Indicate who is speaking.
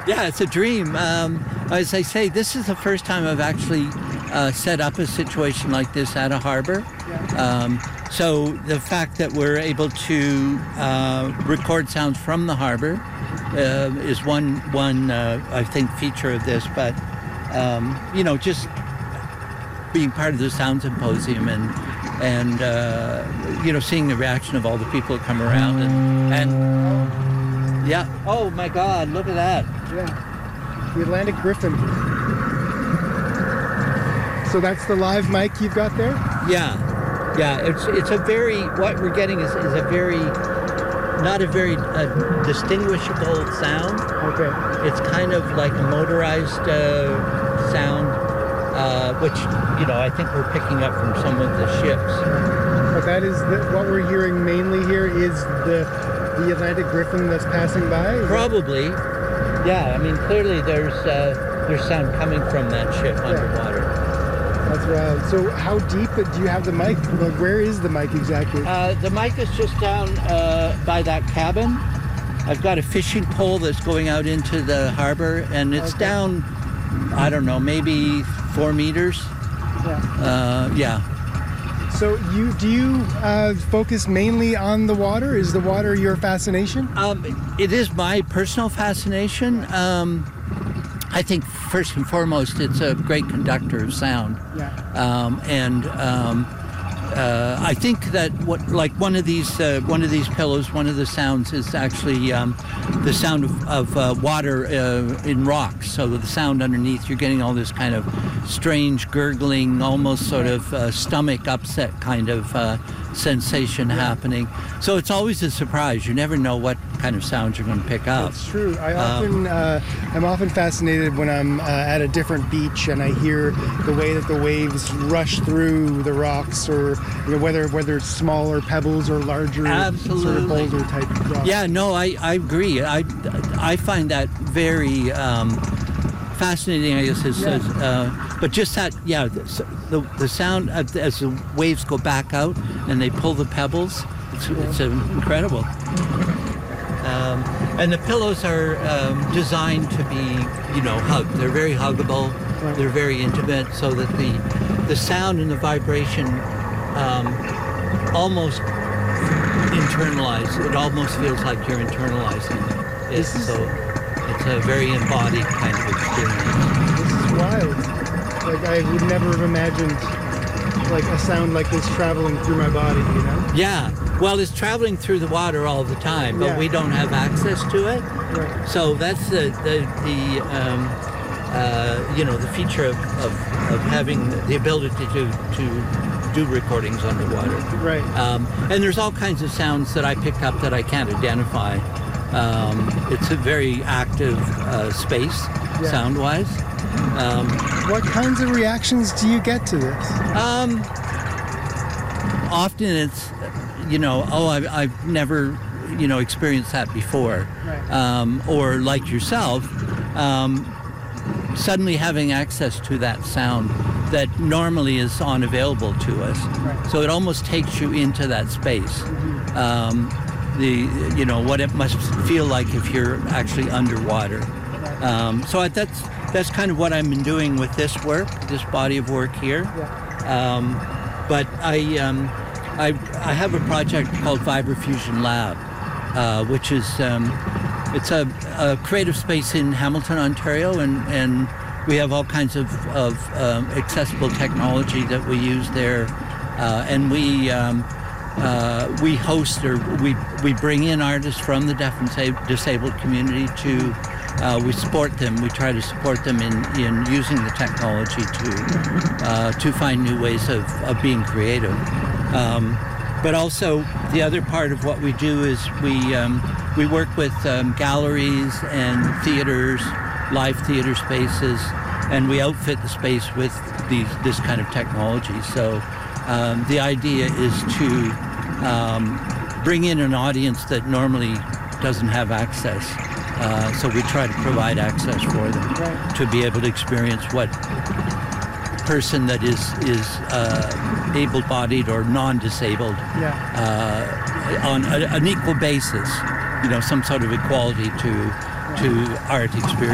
Speaker 1: Yeah, it's a dream. As I say, this is the first time I've actually set up a situation like this at a harbor. So the fact that we're able to record sounds from the harbor is one I think feature of this. But just being part of the Sound Symposium and seeing the reaction of all the people that come around and yeah. Oh my God! Look at that.
Speaker 2: Yeah, the Atlantic Griffin. So that's the live mic you've got there?
Speaker 1: Yeah. It's a very, what we're getting is a very, not a very distinguishable sound.
Speaker 2: Okay.
Speaker 1: It's kind of like a motorized sound, which, I think we're picking up from some of the ships.
Speaker 2: But that is, what we're hearing mainly here is the Atlantic Griffin that's passing by?
Speaker 1: Probably. Yeah, I mean, clearly there's sound coming from that ship underwater.
Speaker 2: That's wild. So how deep do you have the mic? Like, where is the mic exactly?
Speaker 1: The mic is just down by that cabin. I've got a fishing pole that's going out into the harbor, and it's down, I don't know, maybe 4 meters. Yeah.
Speaker 2: So do you focus mainly on the water? Is the water your fascination?
Speaker 1: It is my personal fascination. I think first and foremost, it's a great conductor of sound.
Speaker 2: Yeah.
Speaker 1: I think that one of these pillows, one of the sounds is actually the sound of water in rocks. So the sound underneath, you're getting all this kind of strange gurgling, almost sort of stomach upset kind of sensation happening. So it's always a surprise. You never know what kind of sound you're going to pick up.
Speaker 2: That's true. I'm often fascinated when I'm at a different beach and I hear the way that the waves rush through the rocks, or whether it's smaller pebbles or larger sort of boulder type rocks.
Speaker 1: Yeah, no, I agree. I find that very fascinating, I guess. But just that, the sound as the waves go back out and they pull the pebbles, it's incredible. And the pillows are designed to be, hugged. They're very huggable. Right. They're very intimate, so that the sound and the vibration almost internalize. It almost feels like you're internalizing it. It's a very embodied kind of experience.
Speaker 2: This is wild. Like, I would never have imagined like a sound like this traveling through my body,
Speaker 1: Yeah. Well, it's traveling through the water all the time, but we don't have access to it.
Speaker 2: Right.
Speaker 1: So that's the feature of having the ability to do recordings underwater.
Speaker 2: Right.
Speaker 1: And there's all kinds of sounds that I pick up that I can't identify. It's a very active space, sound-wise.
Speaker 2: What kinds of reactions do you get to this?
Speaker 1: Often it's, I've never, experienced that before.
Speaker 2: Right.
Speaker 1: Or like yourself, suddenly having access to that sound that normally is unavailable to us.
Speaker 2: Right.
Speaker 1: So it almost takes you into that space.
Speaker 2: Mm-hmm.
Speaker 1: What it must feel like if you're actually underwater. So that's kind of what I've been doing with this body of work here.
Speaker 2: Yeah.
Speaker 1: But I have a project called Vibrofusion Lab, which is it's a creative space in Hamilton, Ontario, and we have all kinds of accessible technology that we use there, and we host, or we bring in artists from the deaf and disabled community to. We support them. We try to support them in using the technology to find new ways of being creative. But also, the other part of what we do is we work with galleries and theaters, live theater spaces, and we outfit the space with this kind of technology. So the idea is to bring in an audience that normally doesn't have access. So we try to provide access for them to be able to experience what person that is able-bodied or non-disabled on an equal basis, some sort of equality to art experience.